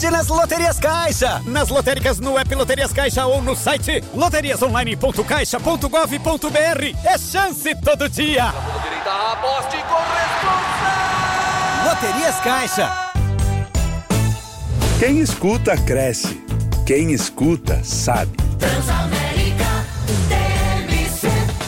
Nas Loterias Caixa, nas lotéricas no app Loterias Caixa ou no site loteriasonline.caixa.gov.br. É chance todo dia. Aposte com responsa. Loterias Caixa. Quem escuta, cresce. Quem escuta, sabe. Transamérica, TMC.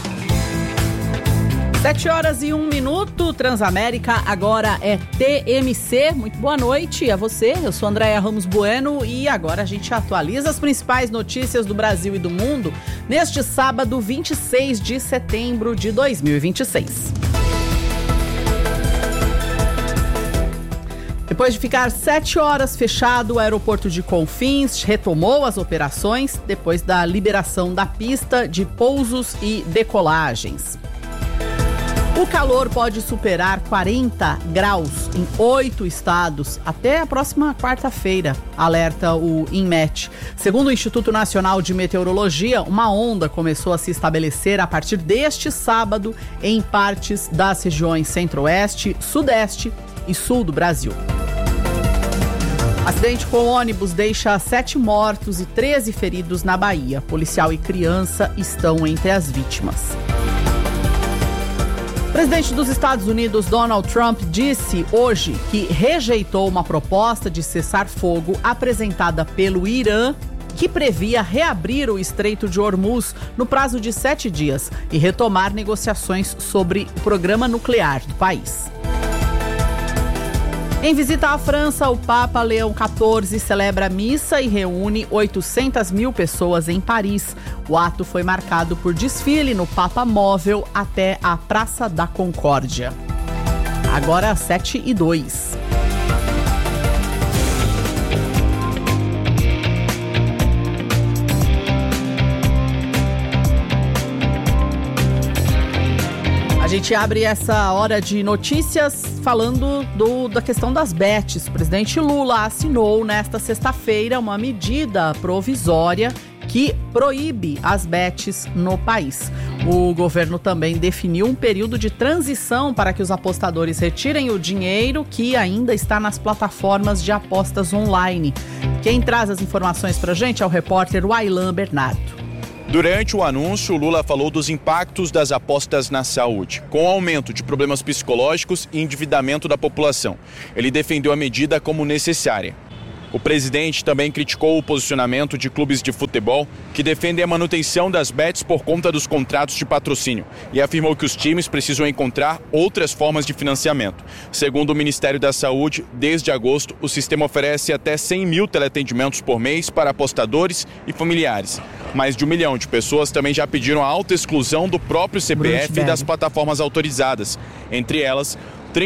7h01, Transamérica, agora é TMC. Muito boa noite a você, eu sou Andréia Ramos Bueno e agora a gente atualiza as principais notícias do Brasil e do mundo neste sábado, 26 de setembro de 2026. Depois de ficar 7 horas fechado, o aeroporto de Confins retomou as operações depois da liberação da pista de pousos e decolagens. O calor pode superar 40 graus em 8 estados até a próxima quarta-feira, alerta o INMET. Segundo o Instituto Nacional de Meteorologia, uma onda começou a se estabelecer a partir deste sábado em partes das regiões centro-oeste, sudeste e sul do Brasil. Acidente com ônibus deixa 7 mortos e 13 feridos na Bahia. Policial e criança estão entre as vítimas. O presidente dos Estados Unidos, Donald Trump, disse hoje que rejeitou uma proposta de cessar-fogo apresentada pelo Irã, que previa reabrir o Estreito de Hormuz no prazo de 7 dias e retomar negociações sobre o programa nuclear do país. Em visita à França, o Papa Leão XIV celebra missa e reúne 800 mil pessoas em Paris. O ato foi marcado por desfile no Papa Móvel até a Praça da Concórdia. Agora 7h02. A gente abre essa hora de notícias falando da questão das bets. O presidente Lula assinou nesta sexta-feira uma medida provisória que proíbe as bets no país. O governo também definiu um período de transição para que os apostadores retirem o dinheiro que ainda está nas plataformas de apostas online. Quem traz as informações para a gente é o repórter Wailan Bernardo. Durante o anúncio, Lula falou dos impactos das apostas na saúde, com o aumento de problemas psicológicos e endividamento da população. Ele defendeu a medida como necessária. O presidente também criticou o posicionamento de clubes de futebol que defendem a manutenção das bets por conta dos contratos de patrocínio e afirmou que os times precisam encontrar outras formas de financiamento. Segundo o Ministério da Saúde, desde agosto, o sistema oferece até 100 mil teleatendimentos por mês para apostadores e familiares. Mais de 1 milhão de pessoas também já pediram a autoexclusão do próprio CPF e das plataformas autorizadas. Entre elas,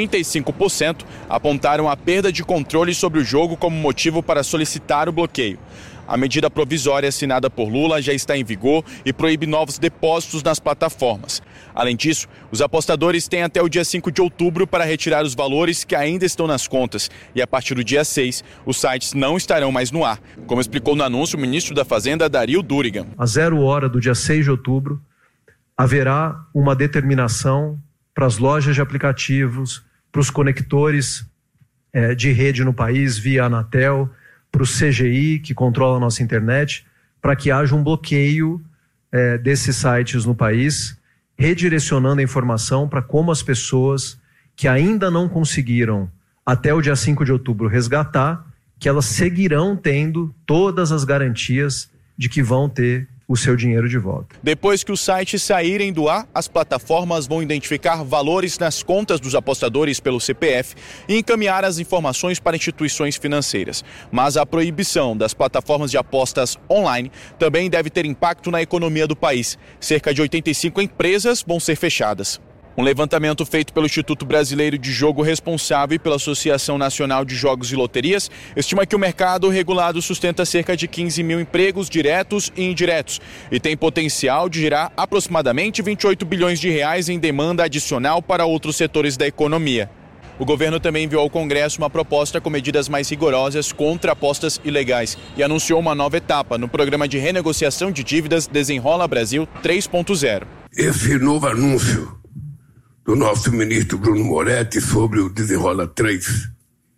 35% apontaram a perda de controle sobre o jogo como motivo para solicitar o bloqueio. A medida provisória assinada por Lula já está em vigor e proíbe novos depósitos nas plataformas. Além disso, os apostadores têm até o dia 5 de outubro para retirar os valores que ainda estão nas contas. E a partir do dia 6, os sites não estarão mais no ar, como explicou no anúncio o ministro da Fazenda, Dario Durigan. A 0 hora do dia 6 de outubro, haverá uma determinação para as lojas de aplicativos, para os conectores de rede no país via Anatel, para o CGI, que controla a nossa internet, para que haja um bloqueio desses sites no país, redirecionando a informação para como as pessoas que ainda não conseguiram até o dia 5 de outubro resgatar, que elas seguirão tendo todas as garantias de que vão ter o seu dinheiro de volta. Depois que os sites saírem do ar, as plataformas vão identificar valores nas contas dos apostadores pelo CPF e encaminhar as informações para instituições financeiras. Mas a proibição das plataformas de apostas online também deve ter impacto na economia do país. Cerca de 85 empresas vão ser fechadas. Um levantamento feito pelo Instituto Brasileiro de Jogo Responsável e pela Associação Nacional de Jogos e Loterias estima que o mercado regulado sustenta cerca de 15 mil empregos diretos e indiretos e tem potencial de gerar aproximadamente 28 bilhões de reais em demanda adicional para outros setores da economia. O governo também enviou ao Congresso uma proposta com medidas mais rigorosas contra apostas ilegais e anunciou uma nova etapa no programa de renegociação de dívidas Desenrola Brasil 3.0. Esse novo anúncio do nosso ministro Bruno Moretti sobre o Desenrola 3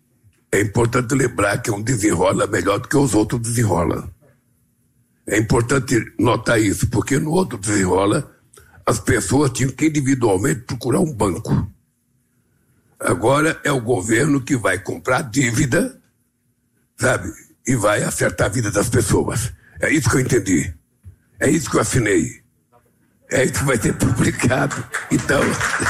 É importante lembrar que um desenrola melhor do que os outros desenrola. É importante notar isso, porque no outro desenrola, as pessoas tinham que individualmente procurar um banco. Agora é o governo que vai comprar dívida, sabe? E vai acertar a vida das pessoas. É isso que eu entendi. É isso que eu assinei. É isso que vai ser publicado. Então...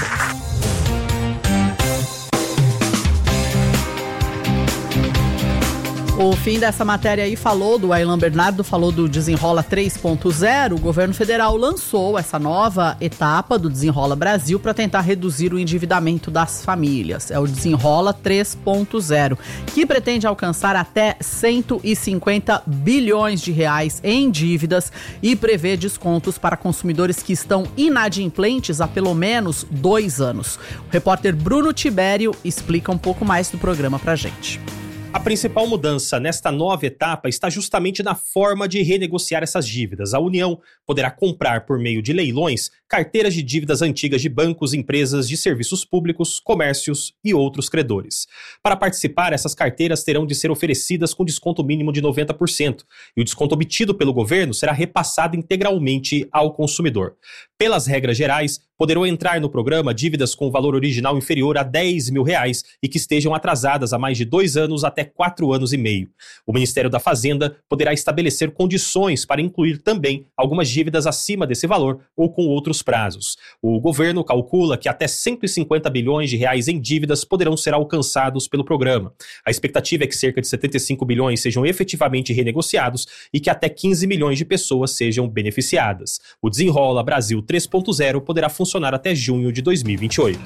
O fim dessa matéria aí falou do Aylan Bernardo, falou do Desenrola 3.0. O governo federal lançou essa nova etapa do Desenrola Brasil para tentar reduzir o endividamento das famílias. É o Desenrola 3.0, que pretende alcançar até 150 bilhões de reais em dívidas e prevê descontos para consumidores que estão inadimplentes há pelo menos 2 anos. O repórter Bruno Tibério explica um pouco mais do programa pra gente. A principal mudança nesta nova etapa está justamente na forma de renegociar essas dívidas. A União poderá comprar, por meio de leilões, carteiras de dívidas antigas de bancos, empresas de serviços públicos, comércios e outros credores. Para participar, essas carteiras terão de ser oferecidas com desconto mínimo de 90%, e o desconto obtido pelo governo será repassado integralmente ao consumidor. Pelas regras gerais, poderão entrar no programa dívidas com valor original inferior a R$10 mil e que estejam atrasadas há mais de 2 anos até 4 anos e meio. O Ministério da Fazenda poderá estabelecer condições para incluir também algumas dívidas acima desse valor ou com outros prazos. O governo calcula que até 150 bilhões de reais em dívidas poderão ser alcançados pelo programa. A expectativa é que cerca de 75 bilhões sejam efetivamente renegociados e que até 15 milhões de pessoas sejam beneficiadas. O Desenrola Brasil 3.0 poderá funcionar até junho de 2028.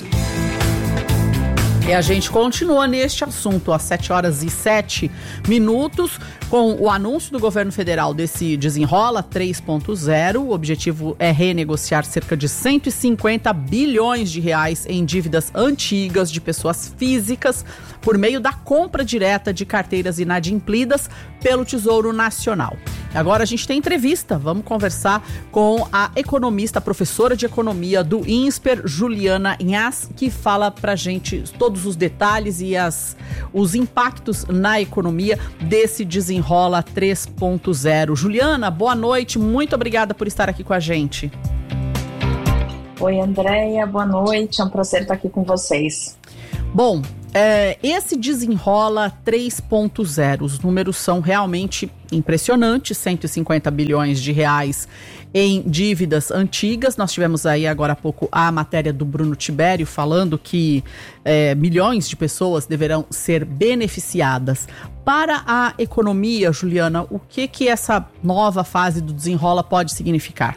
E a gente continua neste assunto às 7h07, com o anúncio do governo federal desse Desenrola 3.0. O objetivo é renegociar cerca de 150 bilhões de reais em dívidas antigas de pessoas físicas por meio da compra direta de carteiras inadimplidas pelo Tesouro Nacional. Agora a gente tem entrevista, vamos conversar com a economista, professora de economia do INSPER, Juliana Inhas, que fala pra gente todos os detalhes e os impactos na economia desse Desenrola 3.0. Juliana, boa noite, muito obrigada por estar aqui com a gente. Oi, Andréia, boa noite, é um prazer estar aqui com vocês. Bom, esse Desenrola 3.0, os números são realmente impressionantes, 150 bilhões de reais em dívidas antigas. Nós tivemos aí agora há pouco a matéria do Bruno Tibério falando que milhões de pessoas deverão ser beneficiadas. Para a economia, Juliana, o que essa nova fase do Desenrola pode significar?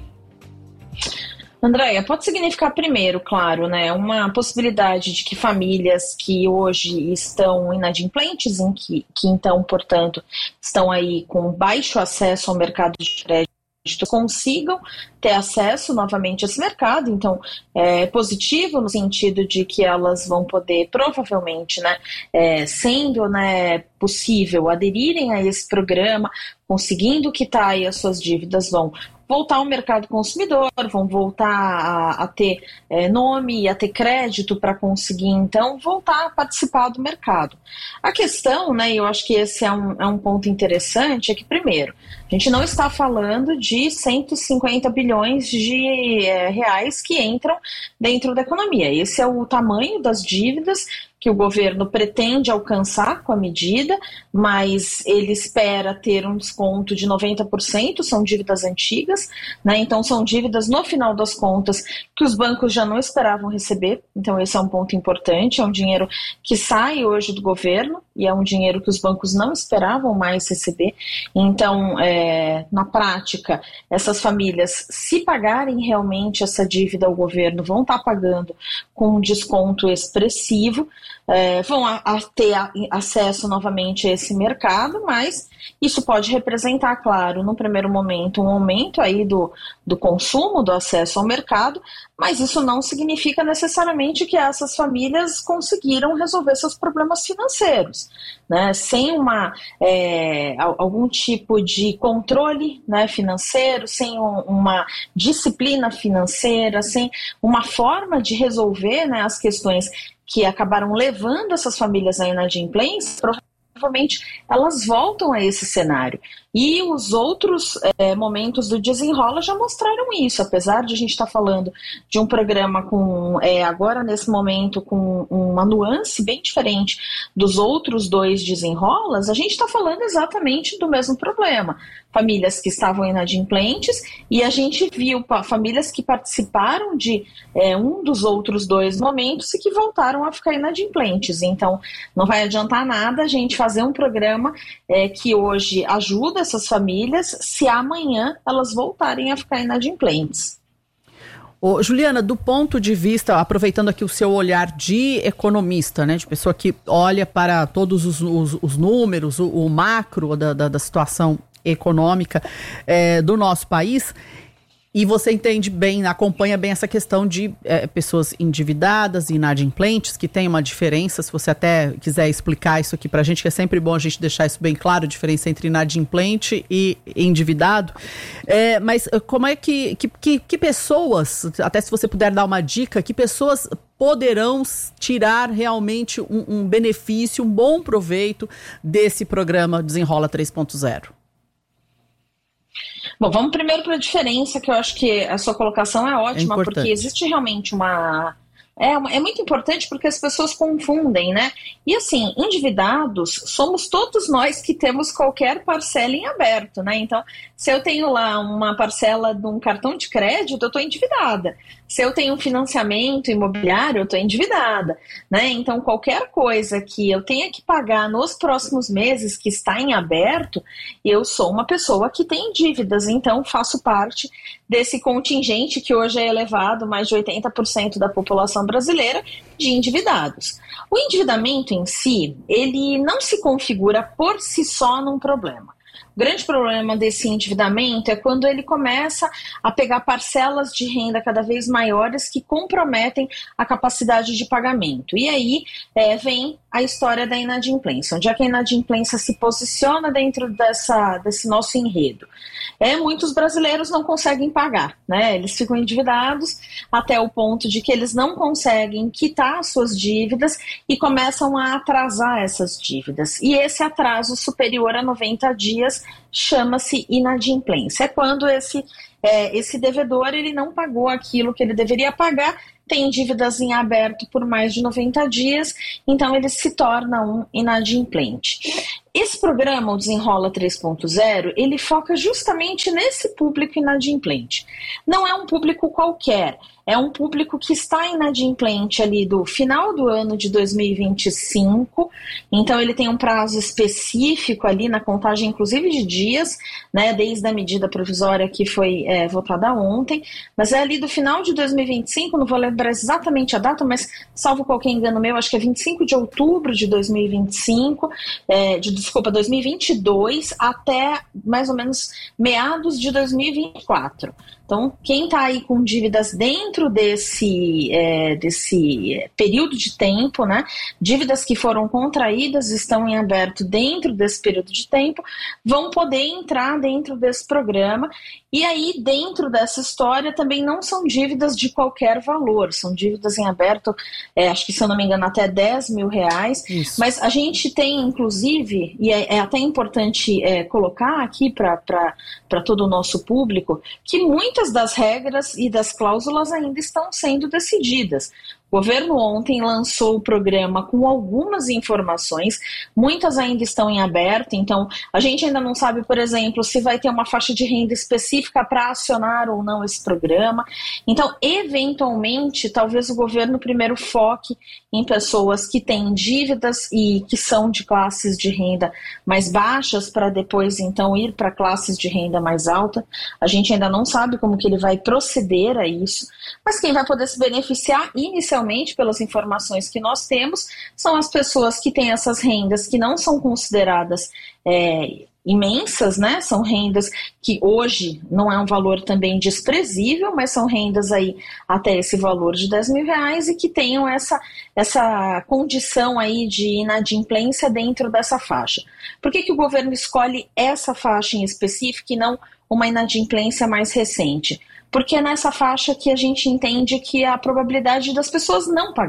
Andréia, pode significar primeiro, claro, né, uma possibilidade de que famílias que hoje estão inadimplentes, que então, portanto, estão aí com baixo acesso ao mercado de crédito, consigam ter acesso novamente a esse mercado. Então é positivo no sentido de que elas vão poder provavelmente, sendo possível aderirem a esse programa, conseguindo quitar aí as suas dívidas, vão voltar ao mercado consumidor, vão voltar a ter nome e a ter crédito para conseguir, então, voltar a participar do mercado. A questão, eu acho que esse é um ponto interessante, é que, primeiro, a gente não está falando de 150 bilhões de reais que entram dentro da economia. Esse é o tamanho das dívidas que o governo pretende alcançar com a medida, mas ele espera ter um desconto de 90%, são dívidas antigas, então são dívidas, no final das contas, que os bancos já não esperavam receber, então esse é um ponto importante, é um dinheiro que sai hoje do governo, e é um dinheiro que os bancos não esperavam mais receber, então, na prática, essas famílias, se pagarem realmente essa dívida ao governo, vão estar pagando com um desconto expressivo, vão ter acesso novamente a esse mercado, mas isso pode representar, claro, no primeiro momento, um aumento aí do consumo, do acesso ao mercado, mas isso não significa necessariamente que essas famílias conseguiram resolver seus problemas financeiros, sem algum tipo de controle financeiro, sem uma disciplina financeira, sem uma forma de resolver as questões que acabaram levando essas famílias à inadimplência, provavelmente elas voltam a esse cenário. E os outros momentos do Desenrola já mostraram isso, apesar de a gente estar falando de um programa com, agora nesse momento, com uma nuance bem diferente dos outros 2 Desenrolas, a gente está falando exatamente do mesmo problema. Famílias que estavam inadimplentes, e a gente viu famílias que participaram de um dos outros 2 momentos e que voltaram a ficar inadimplentes. Então, não vai adiantar nada a gente fazer um programa que hoje ajuda essas famílias, se amanhã elas voltarem a ficar inadimplentes. Ô, Juliana, do ponto de vista, aproveitando aqui o seu olhar de economista, né, de pessoa que olha para todos os números, o macro da situação econômica do nosso país, e você entende bem, acompanha bem essa questão de pessoas endividadas e inadimplentes, que tem uma diferença, se você até quiser explicar isso aqui pra gente, que é sempre bom a gente deixar isso bem claro, a diferença entre inadimplente e endividado. Mas como é que pessoas, até se você puder dar uma dica, que pessoas poderão tirar realmente um benefício, um bom proveito desse programa Desenrola 3.0? Bom, vamos primeiro para a diferença, que eu acho que a sua colocação é ótima, porque existe realmente uma... É muito importante porque as pessoas confundem, né? E assim, endividados somos todos nós que temos qualquer parcela em aberto, né? Então, se eu tenho lá uma parcela de um cartão de crédito, eu estou endividada. Se eu tenho um financiamento imobiliário, eu estou endividada, né? Então, qualquer coisa que eu tenha que pagar nos próximos meses que está em aberto, eu sou uma pessoa que tem dívidas, então faço parte desse contingente que hoje é elevado, mais de 80% da população brasileira, de endividados. O endividamento em si, ele não se configura por si só num problema. O grande problema desse endividamento é quando ele começa a pegar parcelas de renda cada vez maiores que comprometem a capacidade de pagamento. E aí vem a história da inadimplência. Onde é que a inadimplência se posiciona dentro desse nosso enredo? Muitos brasileiros não conseguem pagar, né? Eles ficam endividados até o ponto de que eles não conseguem quitar suas dívidas e começam a atrasar essas dívidas. E esse atraso superior a 90 dias chama-se inadimplência. É quando esse devedor ele não pagou aquilo que ele deveria pagar, tem dívidas em aberto por mais de 90 dias, então ele se torna um inadimplente. Esse programa, o Desenrola 3.0, ele foca justamente nesse público inadimplente. Não é um público qualquer, é um público que está inadimplente ali do final do ano de 2025, então ele tem um prazo específico ali na contagem, inclusive de dias, né, desde a medida provisória que foi votada ontem, mas é ali do final de 2025, não vou lembrar exatamente a data, mas salvo qualquer engano meu, acho que é 25 de outubro de 2025, 2022 até mais ou menos meados de 2024. Então, quem está aí com dívidas dentro desse período de tempo, né, dívidas que foram contraídas, estão em aberto dentro desse período de tempo, vão poder entrar dentro desse programa. E aí, dentro dessa história, também não são dívidas de qualquer valor, são dívidas em aberto, acho que, se eu não me engano, até R$10 mil. Isso. Mas a gente tem, inclusive, e é até importante colocar aqui para todo o nosso público, que muitas das regras e das cláusulas ainda estão sendo decididas. O governo ontem lançou o programa com algumas informações, muitas ainda estão em aberto, então a gente ainda não sabe, por exemplo, se vai ter uma faixa de renda específica para acionar ou não esse programa. Então, eventualmente, talvez o governo primeiro foque em pessoas que têm dívidas e que são de classes de renda mais baixas, para depois, então, ir para classes de renda mais alta. A gente ainda não sabe como que ele vai proceder a isso, mas quem vai poder se beneficiar inicialmente, pelas informações que nós temos, são as pessoas que têm essas rendas que não são consideradas imensas, né? São rendas que hoje não é um valor também desprezível, mas são rendas aí até esse valor de R$10 mil e que tenham essa condição aí de inadimplência dentro dessa faixa. Por que o governo escolhe essa faixa em específico e não uma inadimplência mais recente? Porque é nessa faixa que a gente entende que a probabilidade das pessoas não pagarem.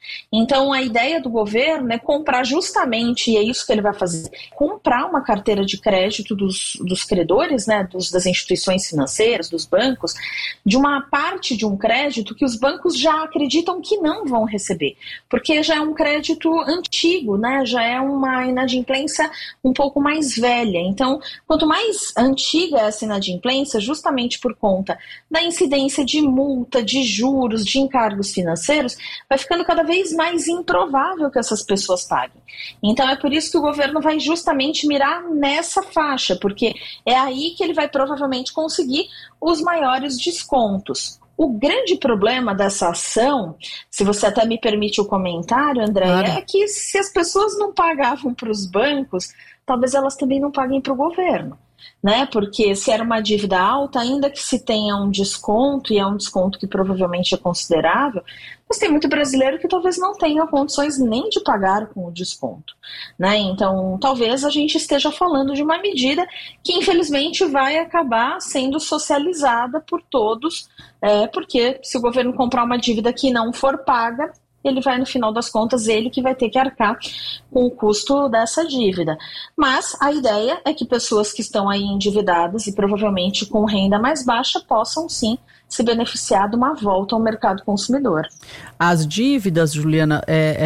Então, a ideia do governo é comprar justamente, e é isso que ele vai fazer, comprar uma carteira de crédito dos credores, né, das instituições financeiras, dos bancos, de uma parte de um crédito que os bancos já acreditam que não vão receber, porque já é um crédito antigo, né, já é uma inadimplência um pouco mais velha. Então, quanto mais antiga é essa inadimplência, justamente por conta da incidência de multa, de juros, de encargos financeiros, vai ficando cada vez mais improvável que essas pessoas paguem. Então é por isso que o governo vai justamente mirar nessa faixa, porque é aí que ele vai provavelmente conseguir os maiores descontos. O grande problema dessa ação, se você até me permite o comentário, André, é que se as pessoas não pagavam para os bancos, talvez elas também não paguem para o governo. Né? Porque se era uma dívida alta, ainda que se tenha um desconto, e é um desconto que provavelmente é considerável, mas tem muito brasileiro que talvez não tenha condições nem de pagar com o desconto. Né? Então, talvez a gente esteja falando de uma medida que, infelizmente, vai acabar sendo socializada por todos, porque se o governo comprar uma dívida que não for paga, ele vai, no final das contas, ele que vai ter que arcar com o custo dessa dívida. Mas a ideia é que pessoas que estão aí endividadas e provavelmente com renda mais baixa possam, sim, se beneficiar de uma volta ao mercado consumidor. As dívidas, Juliana,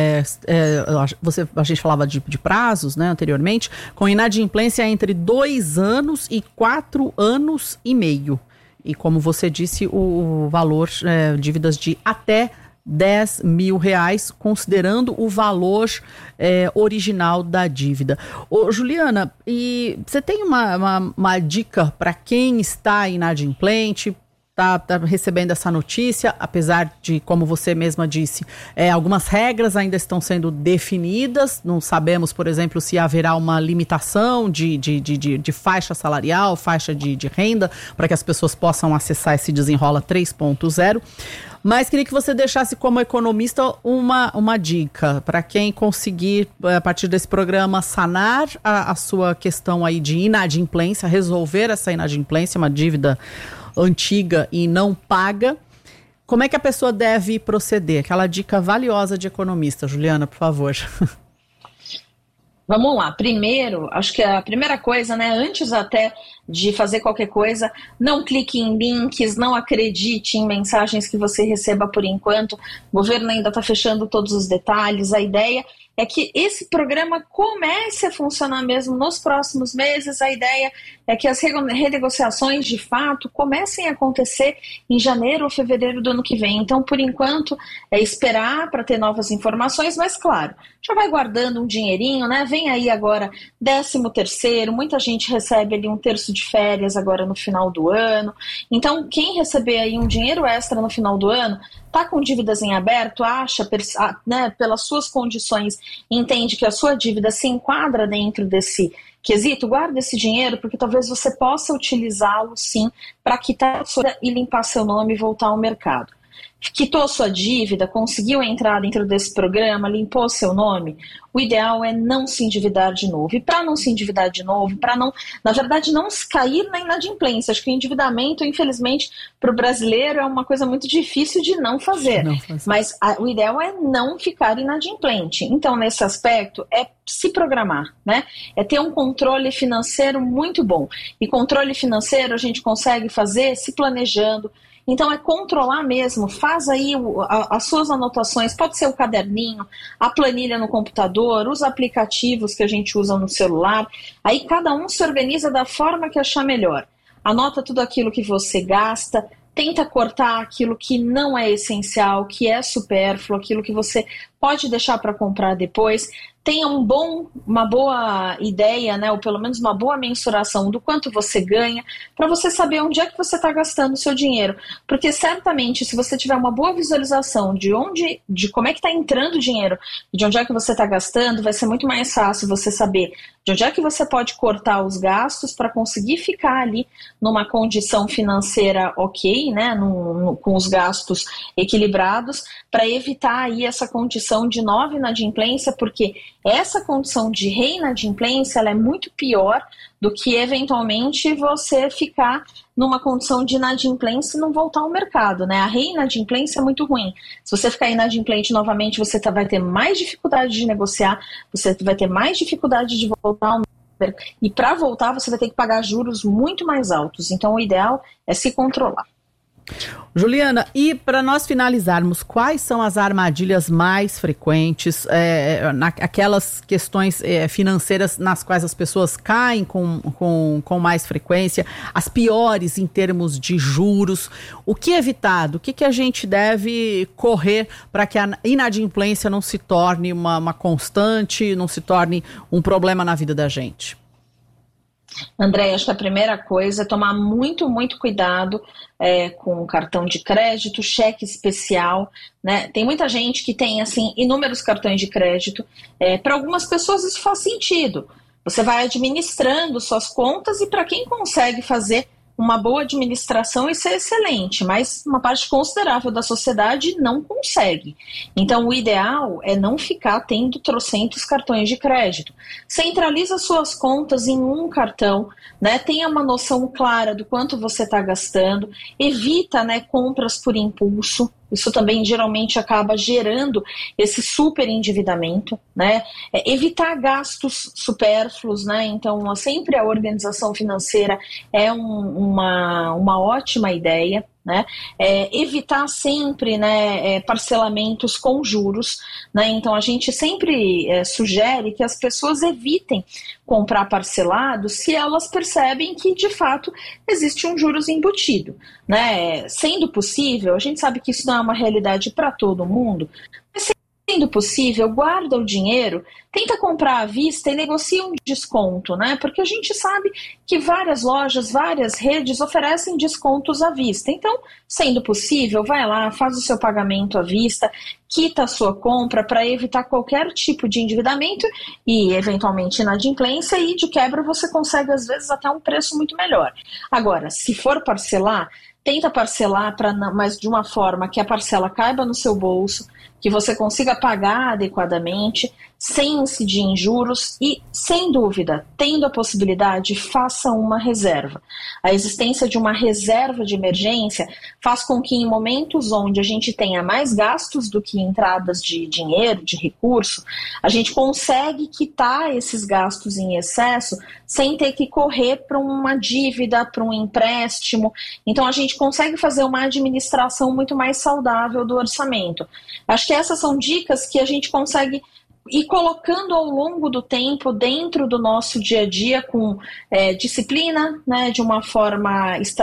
a gente falava de prazos, né, anteriormente, com inadimplência entre 2 anos e 4 anos e meio. E como você disse, o valor, dívidas de até R$10 mil, considerando o valor original da dívida. Ô, Juliana, e você tem uma dica para quem está inadimplente, está recebendo essa notícia, apesar de, como você mesma disse, algumas regras ainda estão sendo definidas, não sabemos, por exemplo, se haverá uma limitação de faixa salarial, faixa de renda, para que as pessoas possam acessar esse Desenrola 3.0. Mas queria que você deixasse como economista uma dica para quem conseguir, a partir desse programa, sanar a sua questão aí de inadimplência, resolver essa inadimplência, uma dívida antiga e não paga. Como é que a pessoa deve proceder? Aquela dica valiosa de economista, Juliana, por favor. Vamos lá. Primeiro, acho que a primeira coisa, né, antes até de fazer qualquer coisa, não clique em links, não acredite em mensagens que você receba por enquanto. O governo ainda está fechando todos os detalhes. A ideia é que esse programa comece a funcionar mesmo nos próximos meses. A ideia é que as renegociações, de fato, comecem a acontecer em janeiro ou fevereiro do ano que vem. Então, por enquanto, é esperar para ter novas informações, mas, claro, já vai guardando um dinheirinho, né? Vem aí agora 13º, muita gente recebe ali 1/3 de férias agora no final do ano. Então, quem receber aí um dinheiro extra no final do ano, está com dívidas em aberto, acha, né, pelas suas condições, entende que a sua dívida se enquadra dentro desse quesito, guarda esse dinheiro, porque talvez você possa utilizá-lo, sim, para quitar a sua dívida e limpar seu nome e voltar ao mercado. Quitou sua dívida, conseguiu entrar dentro desse programa, limpou seu nome, o ideal é não se endividar de novo. E para não se endividar de novo, para não, na verdade, não cair na inadimplência. Acho que o endividamento, infelizmente, para o brasileiro é uma coisa muito difícil de não fazer. Mas o ideal é não ficar inadimplente. Então, nesse aspecto, é se programar, né? É ter um controle financeiro muito bom. E controle financeiro a gente consegue fazer se planejando. Então é controlar mesmo, faz aí as suas anotações, pode ser o caderninho, a planilha no computador, os aplicativos que a gente usa no celular, aí cada um se organiza da forma que achar melhor. Anota tudo aquilo que você gasta, tenta cortar aquilo que não é essencial, que é supérfluo, aquilo que você pode deixar para comprar depois. Tenha uma boa ideia, né, ou pelo menos uma boa mensuração do quanto você ganha, para você saber onde é que você está gastando o seu dinheiro. Porque certamente, se você tiver uma boa visualização de como é que está entrando o dinheiro, de onde é que você está gastando, vai ser muito mais fácil você saber de onde é que você pode cortar os gastos para conseguir ficar ali numa condição financeira ok, né, com os gastos equilibrados, para evitar aí essa condição de nova inadimplência, porque essa condição de reinadimplência ela é muito pior do que eventualmente você ficar numa condição de inadimplência e não voltar ao mercado, né? A reinadimplência é muito ruim. Se você ficar inadimplente novamente, você vai ter mais dificuldade de negociar, você vai ter mais dificuldade de voltar ao mercado. E para voltar, você vai ter que pagar juros muito mais altos. Então, o ideal é se controlar. Juliana, e para nós finalizarmos, quais são as armadilhas mais frequentes, aquelas questões financeiras nas quais as pessoas caem com mais frequência, as piores em termos de juros? O que evitar? Do que a gente deve correr para que a inadimplência não se torne uma constante, não se torne um problema na vida da gente? André, acho que a primeira coisa é tomar muito cuidado com cartão de crédito, cheque especial, né? Tem muita gente que tem assim inúmeros cartões de crédito. Para algumas pessoas isso faz sentido. Você vai administrando suas contas e para quem consegue fazer uma boa administração, isso é excelente, mas uma parte considerável da sociedade não consegue. Então, o ideal é não ficar tendo trocentos cartões de crédito. Centraliza suas contas em um cartão, né? Tenha uma noção clara do quanto você está gastando, evita, né, compras por impulso. Isso também geralmente acaba gerando esse superendividamento, né? Evitar gastos supérfluos, né? Então, sempre a organização financeira é uma ótima ideia, né? Evitar sempre, né, parcelamentos com juros, né? Então, a gente sempre sugere que as pessoas evitem comprar parcelado se elas percebem que, de fato, existe um juros embutido, né? Sendo possível, a gente sabe que isso não é uma realidade para todo mundo, mas sendo possível, guarda o dinheiro, tenta comprar à vista e negocia um desconto, né? Porque a gente sabe que várias lojas, várias redes oferecem descontos à vista. Então, sendo possível, vai lá, faz o seu pagamento à vista, quita a sua compra para evitar qualquer tipo de endividamento e, eventualmente, inadimplência, e de quebra você consegue, às vezes, até um preço muito melhor. Agora, se for parcelar, tenta parcelar, mas de uma forma que a parcela caiba no seu bolso, que você consiga pagar adequadamente, sem incidir em juros e, sem dúvida, tendo a possibilidade, faça uma reserva. A existência de uma reserva de emergência faz com que, em momentos onde a gente tenha mais gastos do que entradas de dinheiro, de recurso, a gente consegue quitar esses gastos em excesso sem ter que correr para uma dívida, para um empréstimo. Então, a gente consegue fazer uma administração muito mais saudável do orçamento. Acho que essas são dicas que a gente consegue ir colocando ao longo do tempo dentro do nosso dia a dia com disciplina, né, de uma forma estratégica,